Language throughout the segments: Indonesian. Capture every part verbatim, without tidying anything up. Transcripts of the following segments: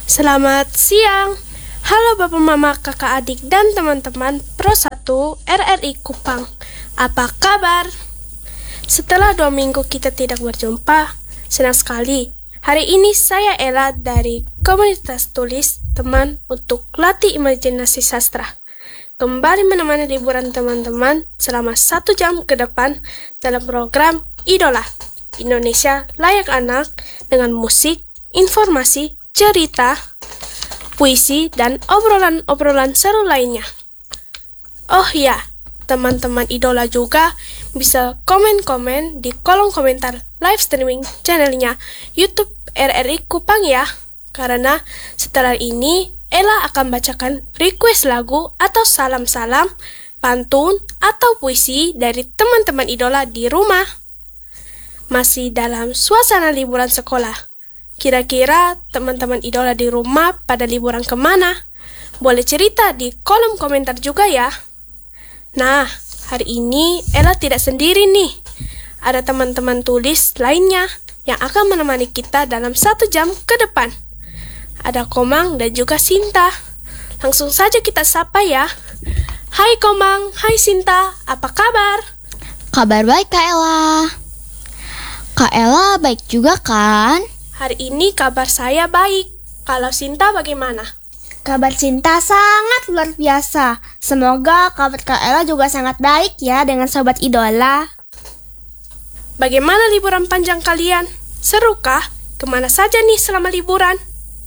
Selamat siang. Halo Bapak Mama, Kakak Adik dan teman-teman Pro satu R R I Kupang. Apa kabar? Setelah dua minggu kita tidak berjumpa, senang sekali. Hari ini saya Ella dari komunitas tulis teman untuk latih imajinasi sastra. Kembali menemani liburan teman-teman selama satu jam ke depan dalam program Idola Indonesia Layak Anak dengan musik, informasi, cerita, puisi, dan obrolan-obrolan seru lainnya. Oh ya, teman-teman Idola juga bisa komen-komen di kolom komentar live streaming channelnya YouTube R R I Kupang ya. Karena setelah ini Ella akan bacakan request lagu atau salam-salam, pantun, atau puisi dari teman-teman Idola di rumah. Masih dalam suasana liburan sekolah. Kira-kira teman-teman Idola di rumah pada liburan kemana? Boleh cerita di kolom komentar juga ya. Nah, hari ini Ella tidak sendiri nih. Ada teman-teman tulis lainnya yang akan menemani kita dalam satu jam ke depan. Ada Komang dan juga Sinta. Langsung saja kita sapa ya. Hai Komang, hai Sinta, apa kabar? Kabar baik Kak Ella. Kak Ella baik juga kan? Hari ini kabar saya baik. Kalau Sinta bagaimana? Kabar Sinta sangat luar biasa. Semoga kabar Kak Ella juga sangat baik ya dengan Sobat Idola. Bagaimana liburan panjang kalian? Serukah? Kemana saja nih selama liburan?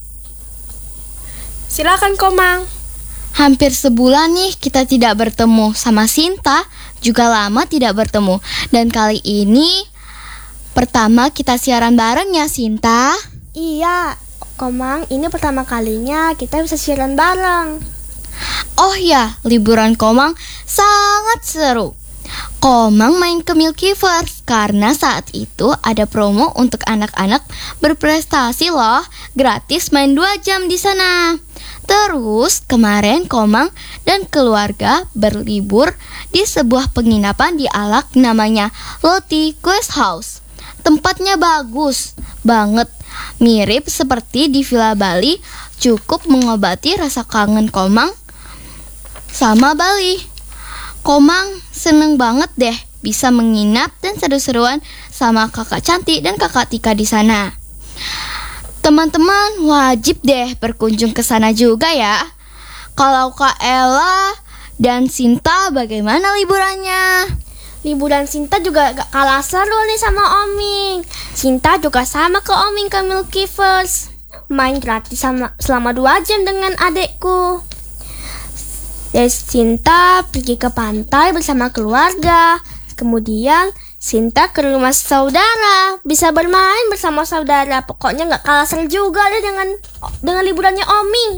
Silakan Komang. Hampir sebulan nih kita tidak bertemu. Sama Sinta juga lama tidak bertemu. Dan kali ini pertama kita siaran bareng ya Sinta. Iya, Komang, ini pertama kalinya kita bisa siaran bareng. Oh ya, liburan Komang sangat seru. Komang main ke Milkyverse karena saat itu ada promo untuk anak-anak berprestasi loh, gratis main dua jam di sana. Terus kemarin Komang dan keluarga berlibur di sebuah penginapan di Alak namanya Loti Guest House. Tempatnya bagus banget, mirip seperti di Villa Bali, cukup mengobati rasa kangen Komang sama Bali. Komang seneng banget deh bisa menginap dan seru-seruan sama kakak cantik dan kakak Tika di sana. Teman-teman wajib deh berkunjung ke sana juga ya. Kalau Kak Ella dan Sinta bagaimana liburannya? Liburan Sinta juga gak kalah seru nih sama Oming. Sinta juga sama ke Oming ke Milkyverse. Main gratis sama, selama dua jam dengan adekku. Dan Sinta pergi ke pantai bersama keluarga. Kemudian Sinta ke rumah saudara. Bisa bermain bersama saudara. Pokoknya gak kalah seru juga deh dengan, dengan liburannya Oming.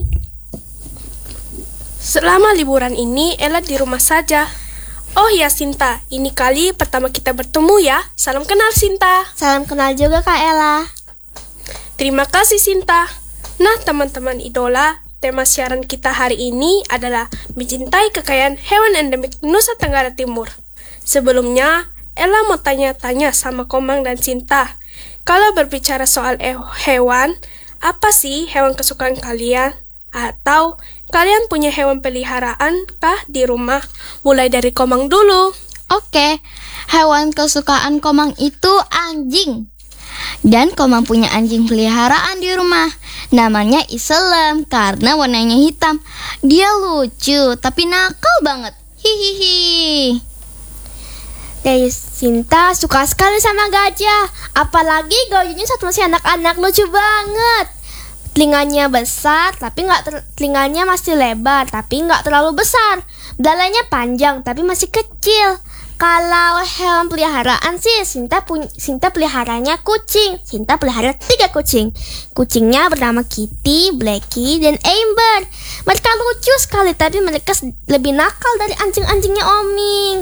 Selama liburan ini Ella di rumah saja. Oh ya Sinta, ini kali pertama kita bertemu ya. Salam kenal Sinta. Salam kenal juga Kak Ella. Terima kasih Sinta. Nah teman-teman Idola, tema siaran kita hari ini adalah mencintai kekayaan hewan endemik Nusa Tenggara Timur. Sebelumnya, Ella mau tanya-tanya sama Komang dan Sinta. Kalau berbicara soal hewan, apa sih hewan kesukaan kalian? Atau kalian punya hewan peliharaan kah di rumah? Mulai dari Komang dulu. Oke, hewan kesukaan Komang itu anjing. Dan Komang punya anjing peliharaan di rumah. Namanya Iselem karena warnanya hitam. Dia lucu tapi nakal banget. Hihihi. Dari Sinta suka sekali sama gajah. Apalagi gajahnya saat masih anak-anak, lucu banget. Telinganya besar, tapi nggak ter- telinganya masih lebar, tapi nggak terlalu besar. Belalainya panjang, tapi masih kecil. Kalau hewan peliharaan sih, Sinta punya, Sinta peliharanya kucing. Sinta pelihara tiga kucing. Kucingnya bernama Kitty, Blackie, dan Amber. Mereka lucu sekali, tapi mereka lebih nakal dari anjing-anjingnya Oming.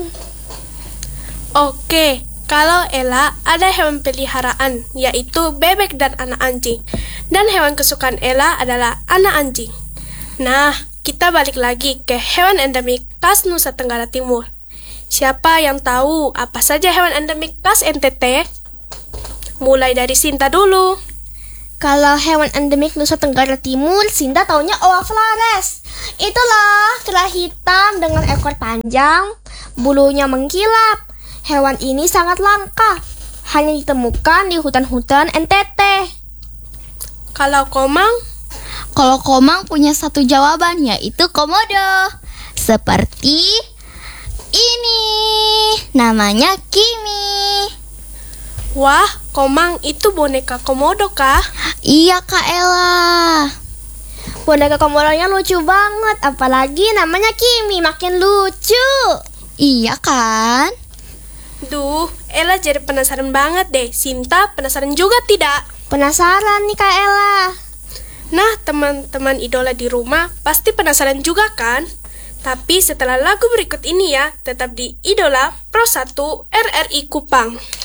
Oke, kalau Ella ada hewan peliharaan, yaitu bebek dan anak anjing. Dan hewan kesukaan Ella adalah anak anjing. Nah, kita balik lagi ke hewan endemik khas Nusa Tenggara Timur. Siapa yang tahu apa saja hewan endemik khas N T T? Mulai dari Sinta dulu. Kalau hewan endemik Nusa Tenggara Timur, Sinta taunya Oa Flores. Itulah kera hitam dengan ekor panjang, bulunya mengkilap. Hewan ini sangat langka, hanya ditemukan di hutan-hutan N T T. Kalau komang, Kalau Komang punya satu jawaban, yaitu komodo. Seperti ini, namanya Kimi. wah, komang itu boneka komodo kah? Iya Kak Ella. Boneka komodonya lucu banget, apalagi namanya Kimi, makin lucu. Iya kan? Duh, Ella jadi penasaran banget deh. Sinta penasaran juga tidak? Penasaran nih Kak Ella. Nah, teman-teman idola di rumah pasti penasaran juga kan? Tapi setelah lagu berikut ini ya, tetap di Idola Pro satu R R I Kupang.